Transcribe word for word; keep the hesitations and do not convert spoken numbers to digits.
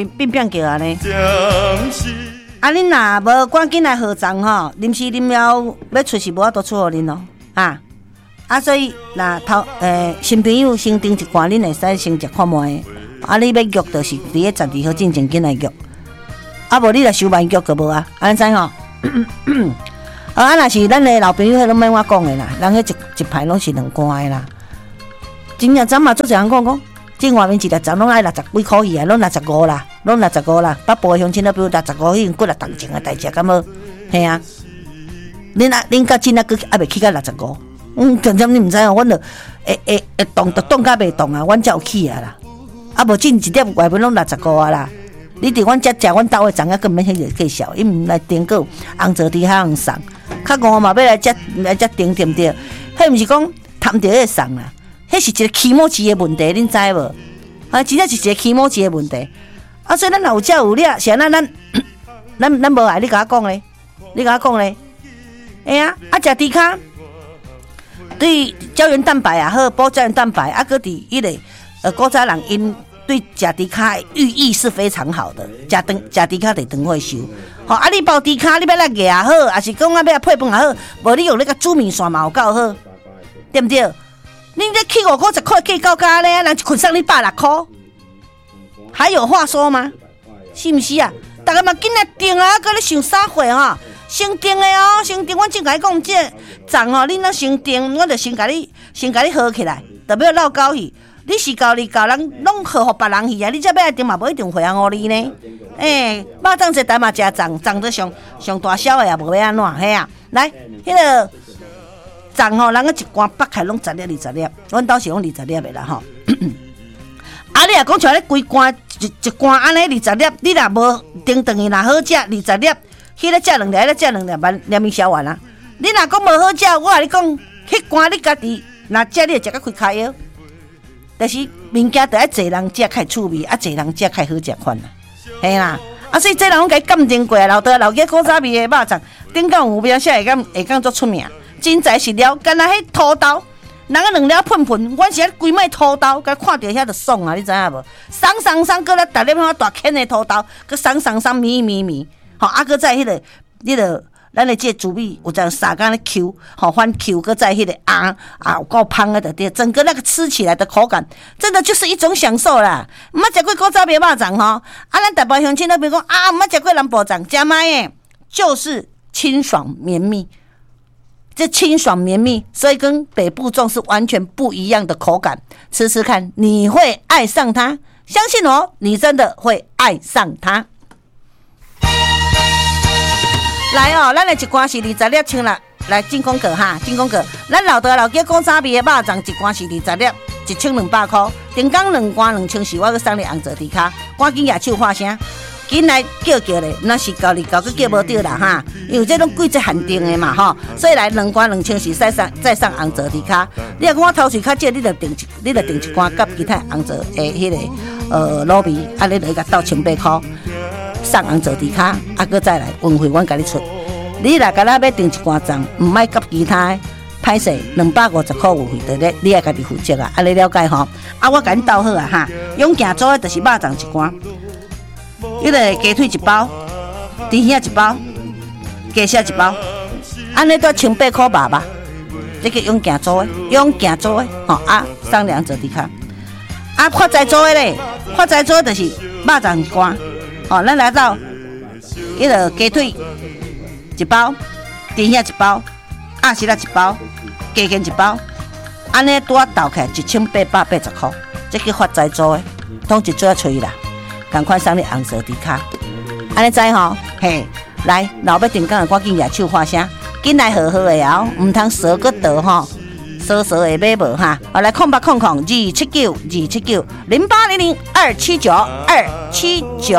变变叫安尼。啊，恁若无赶紧来合账吼，临时临了要出是无法度出互恁咯，啊啊，所以若头诶新朋友先订一罐，恁会使先食看卖。啊，你要约就是伫个十二号进前紧来约，啊无你若收万约就无啊，安知吼？啊，若是咱的老朋友，迄拢免我讲的啦，人迄一一排拢是两罐的啦。真正咱嘛做一人讲讲，这外面一粒粽拢爱六十几箍去啊，拢六十五啦，拢六十五啦。北部的乡亲都比如六十五，已经过了同情的代志，敢无？嘿啊，恁啊恁到真啊，佫还袂去到六十五。嗯，根本你毋知哦，阮着会会会动，着动甲袂动啊，阮才有去啊啦。啊，无进一粒外面拢六十五啊啦。你伫阮遮食阮兜的粽啊，根本迄个计少，伊毋来订个红枣猪较红送，较五嘛要来遮来遮订对毋对？迄毋是讲贪着迄个送啦，迄是一个起毛钱的问题，恁知无？啊，真正是一个起毛钱的问题。啊，所以咱若有遮有了，是安那咱咱咱无爱你甲我讲咧，你甲我讲咧，哎呀，啊食猪骹对胶原蛋白啊好，补胶原蛋白，啊搁伫迄个呃古早人因。对食猪骹的寓意是非常好的，食肠食猪骹得肠会收。吼、哦，啊你包猪骹，你要来热也好，还是讲啊要来配饭也好，无你用那个煮面线嘛有够好，对不对？你这起五块十块计到家咧，人一捆上你百六块，还有话说吗？是不是啊？大家嘛紧来订啊，搁咧想啥货哈？先订的哦，先订，我正甲你讲这粽哦，你若先订，我就先甲你先甲你合起来，特别闹高去。你是教你教人拢好互别人去啊！你这要来订嘛，无一定回啊互你呢。诶、欸，肉粽一台嘛食粽，粽都上上大小的也无要安怎嘿啊！来，迄、那个粽吼，人个一罐剥开拢十粒二十粒，阮倒是拢二十粒的啦吼。啊，你若讲像咧规罐一一罐安尼二十粒，你若无订顿去若好食二十粒，迄个食两粒，迄个食两粒，万两米烧完啦。你若讲无好食，我甲你讲，迄罐你家己若食，你就食甲开开药。但是物件得爱侪人食较趣味，啊侪人食较好食款啦，嘿啦，啊所以这人拢甲伊鉴定过，老爸老家古早味的肉粽，顶到有名写会讲会讲做出名，真材实料，干那迄土豆，人个两粒喷喷，阮是规卖土豆，甲看到遐就爽啊，你知影无？松松松，搁咧逐粒迄大坑的土豆，搁松松松咪咪咪，吼，啊搁在迄个迄个。咱的这猪米有这样撒干的 Q， 好翻 Q， 搁在迄个啊啊有够香的对，整个那个吃起来的口感，真的就是一种享受啦。毋捌食过古早味肉粽吼，啊咱台北乡亲那边讲啊，毋捌食过南部粽，食卖诶，就是清爽绵密，这清爽绵密，所以跟北部粽是完全不一样的口感。吃吃看，你会爱上它，相信我，你真的会爱上它。来哦，咱的一罐是二十粒千啦，来进攻个哈，进攻个，咱老爸老家古早味的肉粽一罐是二十粒，一千两百块，订工两罐两千四，我去送你红枣猪骹，赶紧举手发声，紧来叫叫咧，那是交你交，佮叫无着啦哈，因为这种季节限定的嘛吼，所以来两罐两千四，再上再上红枣猪骹。你若讲我头水较少，你就订一，你就订一罐甲其他红枣诶，迄、那个呃卤味，啊你来甲斗千八块。送红枣猪骹，啊，搁再来运费，阮甲你出。你若敢若要订一罐粽，毋卖甲其他歹势，两百五十块运费，得你爱家己负责啊。啊，你了解吼？啊，我甲你斗好啊哈。永行做的就是肉粽一罐，迄个鸡腿一包，猪耳一包，鸡翅一包，安尼都千八块吧吧。这个永行做的，永行做的，吼啊，送两枣猪骹。啊，发财做的咧，发财做的就是肉粽一罐。哦，咱来到迄个鸡腿一包，猪耳一包，鸭翅一包，鸡筋一包，安尼拄啊斗起来一千八百八十块，这叫发财做的，统一做啊吹啦，赶快送你红枣猪骹，安尼知吼？嘿，来，老要订工赶紧举手发声，紧来好好的哦，唔通踅个倒吼。踅踅的买无哈，好来空八空空二七九二七九零八零零二七九二七九。